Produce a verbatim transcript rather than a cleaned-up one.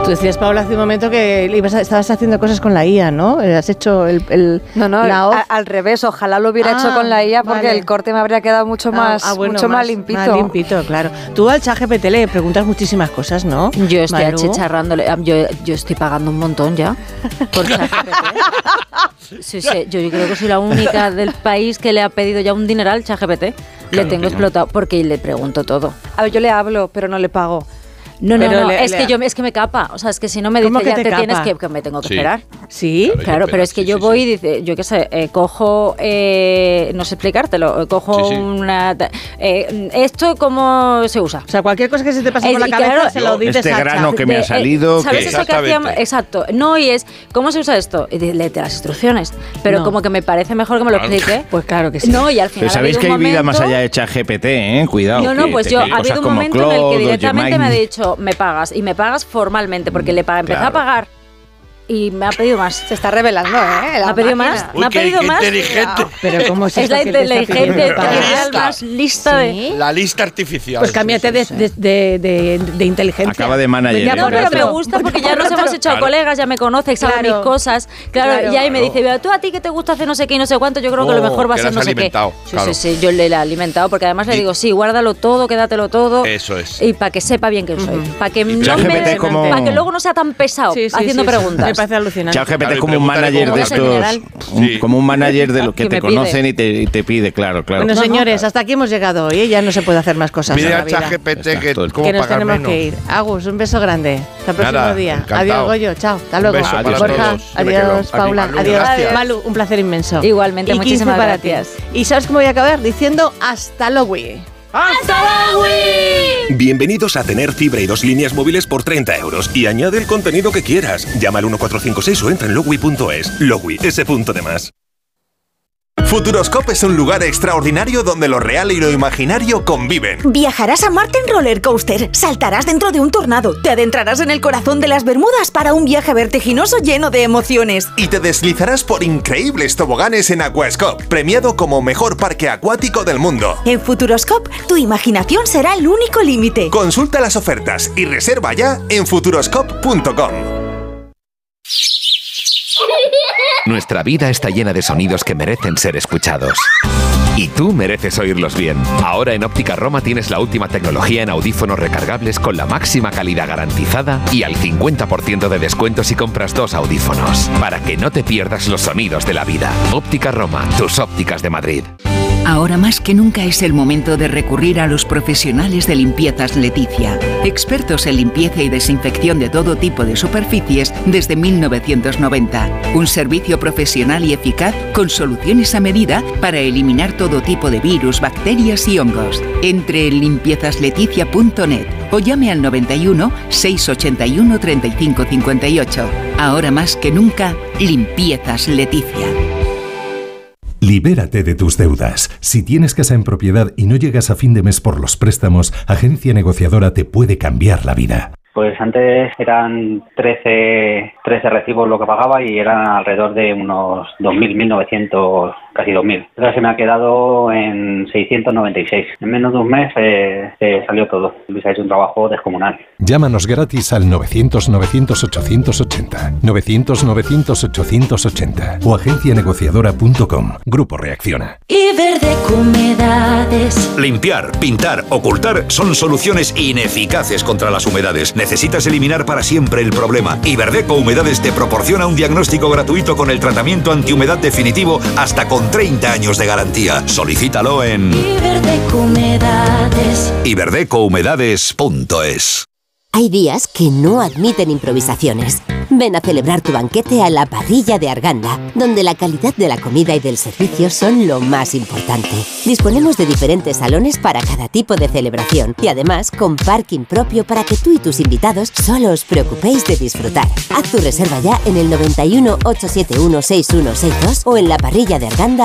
Tú decías, Paula, hace un momento que ibas a, estabas haciendo cosas con la I A, ¿no? Has hecho el... el no, no, la a, al revés. Ojalá lo hubiera ah, hecho con la I A porque vale. el corte me habría quedado mucho más, ah, ah, bueno, mucho más, más limpito. Más limpito, claro. Tú al ChatGPT le preguntas muchísimas cosas, ¿no? Yo estoy Maru. achicharrándole. Yo, yo estoy pagando un montón ya por ChatGPT. Sí, sí, yo creo que soy la única del país que le ha pedido ya un dineral al ChatGPT. Claro, le tengo explotado porque le pregunto todo. A ver, yo le hablo, pero no le pago. No, no, no, le, es, le, que yo, es que me capa. O sea, es que si no me dice ya te, te tienes que, que me tengo que sí. esperar. ¿Sí? Claro, claro pero es que sí, yo sí, voy y dice, yo qué sé, eh, cojo, eh, no sé explicártelo, cojo sí, sí. una... Eh, ¿Esto cómo se usa? O sea, cualquier cosa que se te pase es, por la cabeza claro, se lo dices este a grano Chat. que me ha salido... De, ¿sabes que eso que hacíamos? Exacto. No, y es, ¿cómo se usa esto? Y léete las instrucciones. Pero no. como que me parece mejor que me lo explique. Pues claro que sí. No, y al final pero sabéis que hay vida más allá de ChatGPT, ¿eh? Cuidado. No, no, pues yo, ha habido un momento en el que directamente me ha dicho, me pagas, y me pagas formalmente, porque le pa- empecé claro. a pagar y me ha pedido más. Se está revelando, ¿eh? La ¿Me ha pedido máquina. más? Uy, ¿Me ha pedido qué más? inteligente. No. Pero ¿cómo es, es la inteligencia artificial más lista ¿Sí? de... La lista artificial. Pues cámbiate de, de, de, de, de inteligencia. Acaba de manager. Ya, no, pero me gusta porque ya nos hemos hecho claro. colegas, ya me conoce, sabe claro. mis cosas. Claro, claro. y ahí me dice, pero tú a ti que te gusta hacer no sé qué y no sé cuánto, yo creo oh, que lo mejor va a ser no sé qué. Claro. Sí, sí, sí, yo le he alimentado porque además le digo, sí, guárdalo todo, quédatelo todo. Eso es. Y para que sepa bien quién soy. Para que luego no sea tan pesado haciendo preguntas. Me parece alucinante. ChatGPT es como un manager de estos, un, como un manager de los que, que te conocen y te, y te pide, claro, claro. Bueno, señores, hasta aquí hemos llegado hoy, ¿eh? Ya no se puede hacer más cosas. Pide a ChatGPT que, que nos tenemos menos. que ir. Agus, un beso grande. Hasta el próximo Nada, día. Encantado. Adiós, Goyo. Chao. Hasta luego. Adiós, Borja. Adiós, Paula. Malu, adiós. gracias. Malu, un placer inmenso. Igualmente, y muchísimas para gracias. Ti. Y ¿sabes cómo voy a acabar? Diciendo hasta luego. ¡Hasta luego! Bienvenidos a tener fibra y dos líneas móviles por treinta euros y añade el contenido que quieras. Llama al uno cuatro cinco seis o entra en logwi punto es. Logwi, ese punto de más. Futuroscope es un lugar extraordinario donde lo real y lo imaginario conviven. Viajarás a Marte en roller coaster, saltarás dentro de un tornado, te adentrarás en el corazón de las Bermudas para un viaje vertiginoso lleno de emociones. Y te deslizarás por increíbles toboganes en Aquascope, premiado como mejor parque acuático del mundo. En Futuroscope, tu imaginación será el único límite. Consulta las ofertas y reserva ya en futuroscope punto com. Nuestra vida está llena de sonidos que merecen ser escuchados. Y tú mereces oírlos bien. Ahora en Óptica Roma tienes la última tecnología en audífonos recargables con la máxima calidad garantizada y al cincuenta por ciento de descuento si compras dos audífonos. Para que no te pierdas los sonidos de la vida. Óptica Roma, tus ópticas de Madrid. Ahora más que nunca es el momento de recurrir a los profesionales de Limpiezas Leticia. Expertos en limpieza y desinfección de todo tipo de superficies desde mil novecientos noventa. Un servicio profesional y eficaz con soluciones a medida para eliminar todo tipo de virus, bacterias y hongos. Entre en limpiezas leticia punto net o llame al noventa y uno, seiscientos ochenta y uno, treinta y cinco cincuenta y ocho. Ahora más que nunca, Limpiezas Leticia. Libérate de tus deudas. Si tienes casa en propiedad y no llegas a fin de mes por los préstamos, Agencia Negociadora te puede cambiar la vida. Pues antes eran trece, trece recibos lo que pagaba y eran alrededor de unos dos mil, mil novecientos, casi dos mil. Ahora se me ha quedado en seiscientos noventa y seis. En menos de un mes eh, eh, salió todo. Luis ha hecho un trabajo descomunal. Llámanos gratis al novecientos, novecientos, ochocientos ochenta, novecientos, novecientos, ochocientos ochenta o agencia negociadora punto com. Grupo Reacciona. Iberdeco Humedades. Limpiar, pintar, ocultar son soluciones ineficaces contra las humedades. Necesitas eliminar para siempre el problema. Iberdeco Humedades te proporciona un diagnóstico gratuito con el tratamiento antihumedad definitivo hasta con treinta años de garantía. Solicítalo en Iberdeco Humedades. iberdeco humedades punto es. Hay días que no admiten improvisaciones. Ven a celebrar tu banquete a la Parrilla de Arganda, donde la calidad de la comida y del servicio son lo más importante. Disponemos de diferentes salones para cada tipo de celebración y además con parking propio para que tú y tus invitados solo os preocupéis de disfrutar. Haz tu reserva ya en el noventa y uno, ochocientos setenta y uno, sesenta y uno sesenta y dos o en la parrilla de arganda